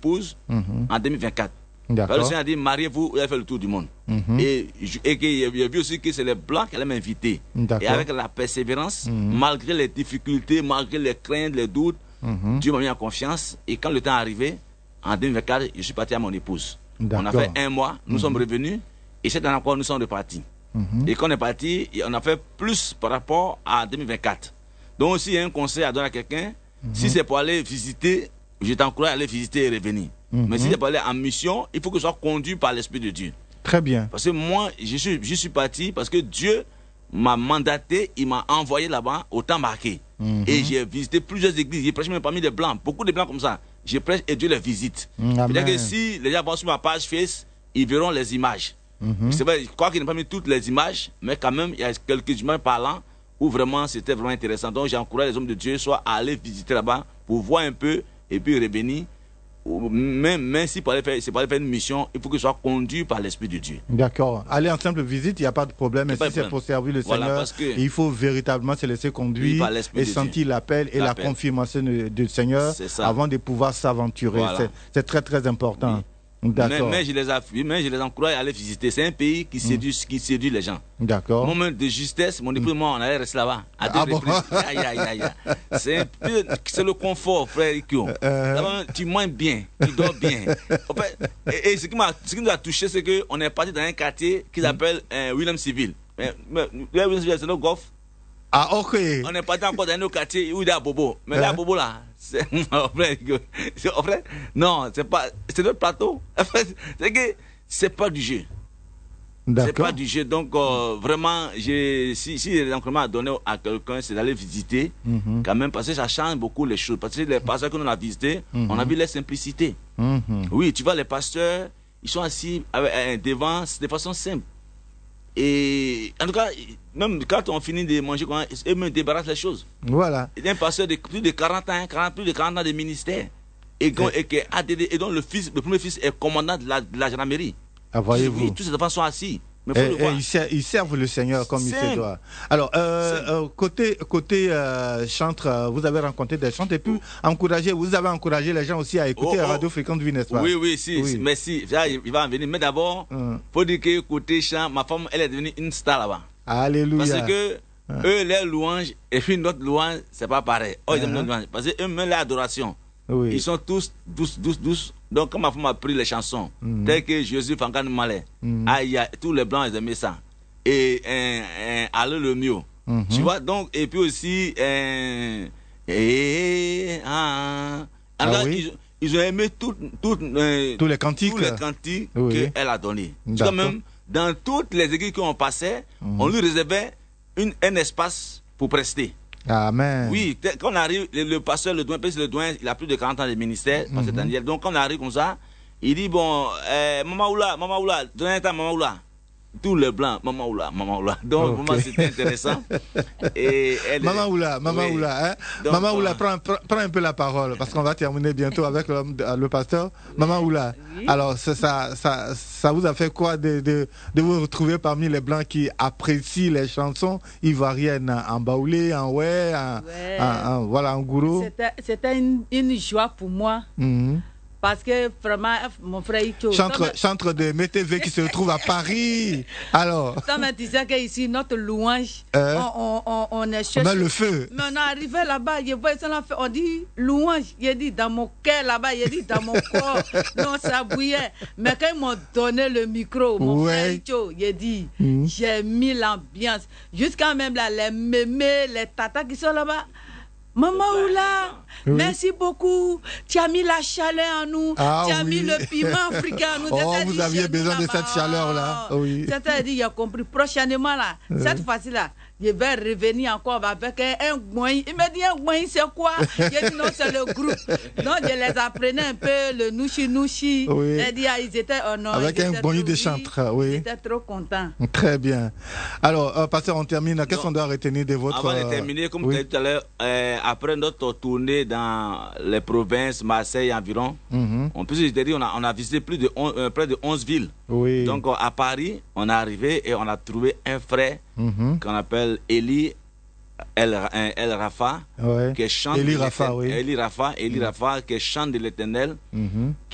épouse en 2024. Parce que le Seigneur a dit, mariez-vous, vous allez faire le tour du monde. Et qu'il a vu aussi que c'est les Blancs qui allaient m'inviter. Et avec la persévérance, malgré les difficultés, malgré les craintes, les doutes, Dieu m'a mis en confiance. Et quand le temps est arrivé, en 2024, je suis parti à mon épouse. On a fait 1 mois, nous sommes revenus. Et cette année encore, nous sommes repartis. Et quand on est parti, on a fait plus par rapport à 2024. Donc, s'il y a un conseil à donner à quelqu'un, si c'est pour aller visiter, je t'encourage à aller visiter et revenir. Mais si c'est pour aller en mission, il faut que je sois conduit par l'Esprit de Dieu. Très bien. Parce que moi, je suis parti parce que Dieu m'a mandaté, il m'a envoyé là-bas au temps marqué. Et j'ai visité plusieurs églises. J'ai prêché même parmi les Blancs, beaucoup de Blancs comme ça. Je prêche et Dieu les visite. C'est-à-dire que si les gens vont sur ma page Face, ils verront les images. C'est vrai, je crois qu'il n'a pas mis toutes les images, mais quand même, il y a quelques images parlant où vraiment c'était vraiment intéressant. Donc j'encourage les hommes de Dieu soit à aller visiter là-bas pour voir un peu et puis revenir. Même si c'est pour aller faire une mission, il faut que ce soit conduit par l'Esprit de Dieu. D'accord. Aller en simple visite, il n'y a pas de problème. Mais si c'est pour servir le Seigneur, il faut véritablement se laisser conduire et sentir l'appel et la confirmation du Seigneur avant de pouvoir s'aventurer. Voilà. C'est très très important. Oui. Mais je les encourage à aller visiter. C'est un pays qui séduit les gens. D'accord. Moment de justesse, mon époux et moi, on allait rester là-bas. Bon? C'est le confort, frère Ikyo. Tu manges bien, tu dors bien. En fait, et ce qui nous a touché, c'est qu'on est parti dans un quartier qui s'appelle William Civil. William Civil, c'est le golf. Ah, ok. On est parti encore dans un autre quartier où il y a Bobo. Mais là, Bobo, là, c'est non, c'est pas. C'est notre plateau. C'est que c'est pas du jeu. C'est pas du jeu. Donc, vraiment, si les encouragements à donner à quelqu'un, c'est d'aller visiter, quand même, parce que ça change beaucoup les choses. Parce que les pasteurs que nous avons visités, on a vu leur simplicité. Oui, tu vois, les pasteurs, ils sont assis devant de façon simple. Et en tout cas, même quand on finit de manger, ils me débarrassent les choses. Voilà. Il y a un pasteur de plus de 40 ans, plus de 40 ans de ministère. Et donc le premier fils est commandant de la gendarmerie. Ah, voyez-vous. Oui, tous ces enfants sont assis. Ils servent le Seigneur comme il se doit. Alors, côté chantre, vous avez rencontré des chantres et puis vous avez encouragé les gens aussi à écouter Radio Fréquente Vie, n'est-ce pas? Oui, merci. Il va en venir. Mais d'abord, il faut dire que côté chant, ma femme, elle est devenue une star là-bas. Alléluia. Parce que eux, les louanges et puis notre louange, c'est pas pareil. Ils aiment notre louange. Parce qu'eux, même l'adoration. Oui. Ils sont tous douces. Donc, quand ma femme a pris les chansons, telles que Jésus Fangan Malais, tous les blancs, ils aimaient ça. Et Allez le mieux. Tu vois, donc, et puis aussi, ils ont aimé tous les cantiques qu'elle a donnés. Quand même, dans toutes les églises qu'on passait, on lui réservait un espace pour prester. Amen. Oui, quand on arrive, le pasteur, le douin, il a plus de 40 ans de ministère, donc quand on arrive comme ça, il dit, bon, Maman Oula, donnez un temps, Maman Oula. Tous les blancs, Maman Oula. Donc, vraiment, c'était intéressant. Et Maman Oula, hein? Donc, Maman Oula, prends un peu la parole, parce qu'on va terminer bientôt avec le pasteur. Maman Oula, oui. Alors, ça vous a fait quoi de vous retrouver parmi les blancs qui apprécient les chansons ivoiriennes en baoulé, en en gourou? C'était une joie pour moi. Parce que vraiment, mon frère Ito... Chantre de MTV qui se trouve à Paris. Alors... Ça me disait qu'ici, notre louange, on est cherché. On a le feu. Mais on est arrivé là-bas, on dit louange. Il dit dans mon cœur là-bas, il dit dans mon corps. Non, ça bouillait. Mais quand ils m'ont donné le micro, mon frère Ito, il dit, j'ai mis l'ambiance. Jusqu'à même là, les mémés, les tatas qui sont là-bas. Maman Oula, merci beaucoup. Tu as mis la chaleur en nous. Tu as mis le piment africain en nous. Vous aviez besoin de cette chaleur-là. Oui. C'est-à-dire, il a compris. Prochainement, là, cette fois-ci-là, je vais revenir encore avec un goï. Il me dit, un goï, c'est quoi? J'ai dit, non, c'est le groupe. Donc, je les apprenais un peu, le nouchi. Oui. Ils étaient avec un goï de chantre. Oui. J'étais trop content. Très bien. Alors, pasteur, on termine. Qu'est-ce qu'on doit retenir de votre... Avant de terminer, comme tu as dit tout à l'heure, après notre tournée dans les provinces, Marseille environ, on a visité près de 11 villes. Oui. Donc à Paris, on est arrivé et on a trouvé un frère qu'on appelle Eli Rafa, qui chante Eli Rafa, qui chante de l'Éternel,